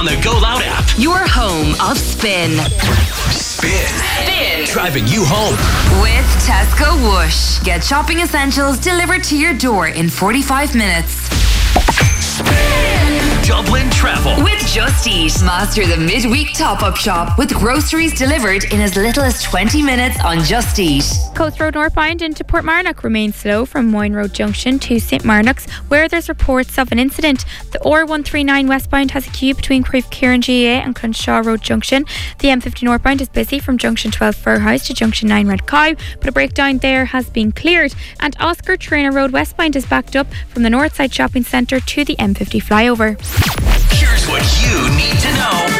on the Go Loud app. Your home of Spin. Spin. Driving you home. With Tesco Whoosh. Get shopping essentials delivered to your door in 45 minutes. Dublin Travel. With Just Eat. Master the midweek top-up shop with groceries delivered in as little as 20 minutes on Just Eat. Coast Road northbound into Portmarnock remains slow from Moyne Road Junction to St Marnock's, where there's reports of an incident. The R139 westbound has a queue between Creeve-Kieran GA and Clonshaw Road Junction. The M50 northbound is busy from Junction 12 Fairhouse to Junction 9 Red Cow, but a breakdown there has been cleared. And Oscar Traynor Road westbound is backed up from the Northside Shopping Centre to the M50 flyover. Here's what you need to know.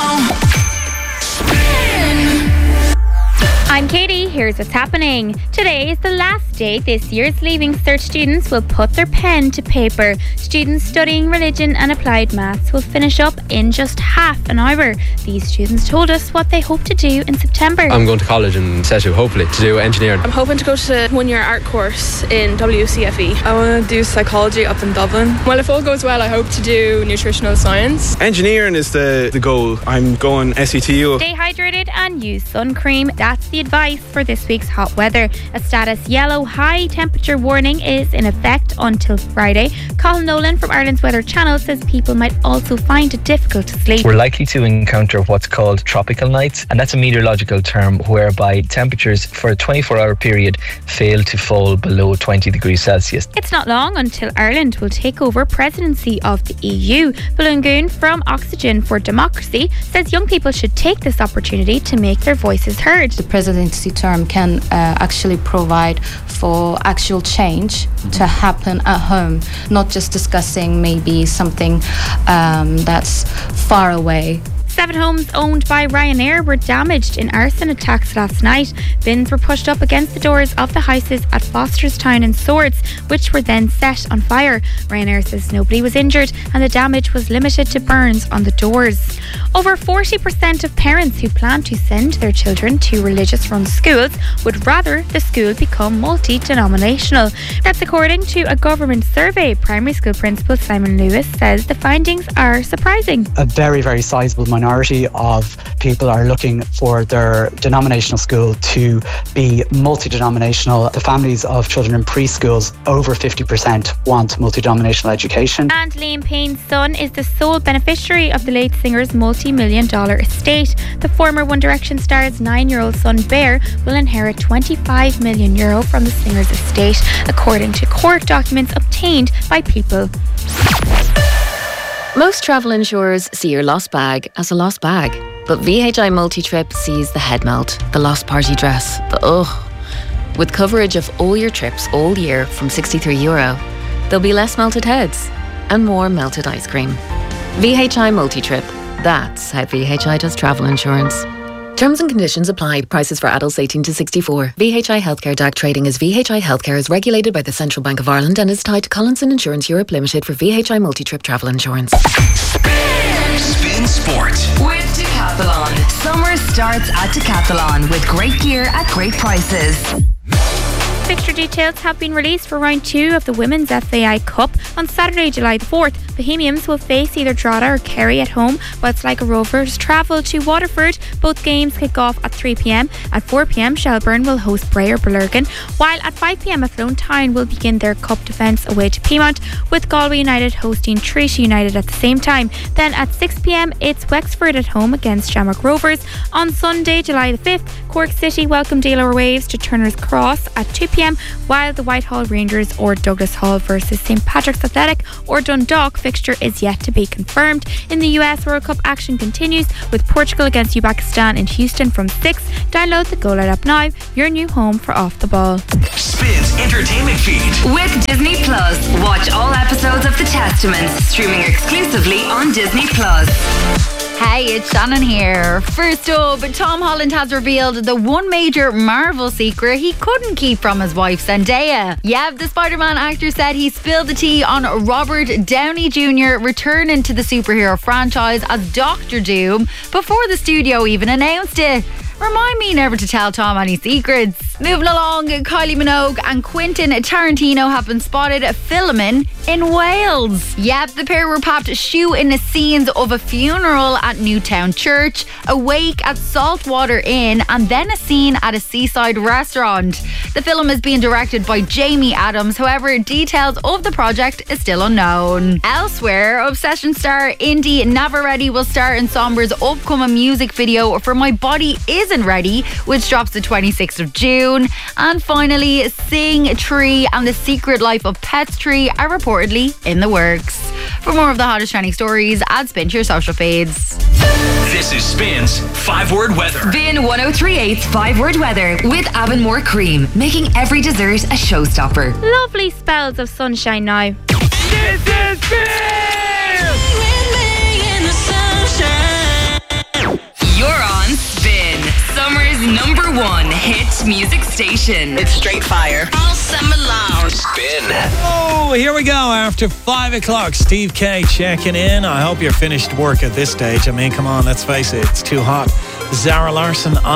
I'm Katie, here's what's happening. Today is the last day this year's Leaving Cert students will put their pen to paper. Students studying religion and applied maths will finish up in just half an hour. These students told us what they hope to do in September. I'm going to college in SETU, hopefully, to do engineering. I'm hoping to go to a one-year art course in WCFE. I want to do psychology up in Dublin. Well, if all goes well, I hope to do nutritional science. Engineering is the goal. I'm going SETU. Stay hydrated and use sun cream. That's the advice for this week's hot weather. A status yellow high temperature warning is in effect until Friday. Colin Nolan from Ireland's Weather Channel says people might also find it difficult to sleep. We're likely to encounter what's called tropical nights, and that's a meteorological term whereby temperatures for a 24-hour period fail to fall below 20 degrees Celsius. It's not long until Ireland will take over presidency of the EU. Balloon Goon from Oxygen for Democracy says young people should take this opportunity to make their voices heard. The presidency term can actually provide for actual change to happen at home, not just discussing maybe something that's far away. 7 homes owned by Ryanair were damaged in arson attacks last night. Bins were pushed up against the doors of the houses at Fosterstown and Swords, which were then set on fire. Ryanair says nobody was injured and the damage was limited to burns on the doors. Over 40% of parents who plan to send their children to religious-run schools would rather the school become multi-denominational. That's according to a government survey. Primary school principal Simon Lewis says the findings are surprising. A very, very sizable minority of people are looking for their denominational school to be multi-denominational. The families of children in preschools, over 50% want multi-denominational education. And Liam Payne's son is the sole beneficiary of the late singer's multi-million-dollar estate. The former One Direction star's 9-year-old son Bear will inherit €25 million from the singer's estate, according to court documents obtained by People. Most travel insurers see your lost bag as a lost bag, but VHI Multi-Trip sees the head melt, the lost party dress, the ugh. With coverage of all your trips all year from €63, there'll be less melted heads and more melted ice cream. VHI Multi-Trip, that's how VHI does travel insurance. Terms and conditions apply. Prices for adults 18 to 64. VHI Healthcare DAC trading as VHI Healthcare is regulated by the Central Bank of Ireland and is tied to Collinson Insurance Europe Limited for VHI Multi-Trip travel insurance. Spin Sport with Decathlon. Summer starts at Decathlon with great gear at great prices. Fixture details have been released for round 2 of the Women's FAI Cup on Saturday, July the 4th. Bohemians will face either Drogheda or Kerry at home, while Sligo Rovers travel to Waterford. Both games kick off at 3 p.m. At 4 p.m, Shelburne will host Bray or Bellurgan, while at 5 p.m, Athlone Town will begin their cup defence away to Piemont, with Galway United hosting Treaty United at the same time. Then at 6 p.m, it's Wexford at home against Shamrock Rovers. On Sunday, July the 5th, Cork City welcome Dale Waves to Turner's Cross at 2 p.m, while the Whitehall Rangers or Douglas Hall versus St Patrick's Athletic or Dundalk fixture is yet to be confirmed. In the US, World Cup action continues with Portugal against Uzbekistan in Houston from 6. Download the Go Loud app now, your new home for Off the Ball. Spins entertainment feed with Disney Plus. Watch all episodes of The Testament streaming exclusively on Disney Plus. Hey, it's Shannon here. First up, Tom Holland has revealed the one major Marvel secret he couldn't keep from his wife Zendaya. Yeah, the Spider-Man actor said he spilled the tea on Robert Downey Jr. returning to the superhero franchise as Doctor Doom before the studio even announced it. Remind me never to tell Tom any secrets. Moving along, Kylie Minogue and Quentin Tarantino have been spotted filming in Wales. Yep, the pair were popped shooting the scenes of a funeral at Newtown Church, a wake at Saltwater Inn, and then a scene at a seaside restaurant. The film is being directed by Jamie Adams. However, details of the project is still unknown. Elsewhere, Obsession star Indy Navarrete will star in Sombra's upcoming music video for My Body Isn't Ready, which drops the 26th of June. And finally, Sing Tree and The Secret Life of Pets Tree are reportedly in the works. For more of the hottest trending stories, add Spin to your social feeds. This is Spin's 5-word weather. Spin 1038's 5-word weather with Avonmore Cream, making every dessert a showstopper. Lovely spells of sunshine now. This is Spin! You're on Spin, summer's #1 hit music station. It's straight fire. All summer long. Spin. Oh, here we go. After 5 o'clock, Steve K checking in. I hope you're finished work at this stage. I mean, come on, let's face it, it's too hot. Zara Larsson on